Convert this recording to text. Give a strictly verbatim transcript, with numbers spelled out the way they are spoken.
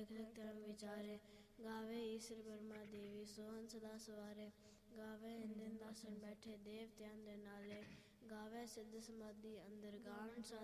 ਲਿਖ ਲਿਖ ਧਰਮ ਵਿਚਾਰੇ। ਗਾਵੇ ਈਸਰ ਬਰਮਾ ਦੇਵੀ ਸੋਹਣ ਸਦਾ ਸਵਾਰੇ। ਗਾਵੇ ਇੰਦਨ ਦਾਸਨ ਬੈਠੇ ਦੇਵਤਿਆਂ ਦੇ ਨਾਲੇ। ਗਾਵੇ ਸਿੱਧ ਸਮਾਧੀ ਅੰਦਰ ਗਾਵਨ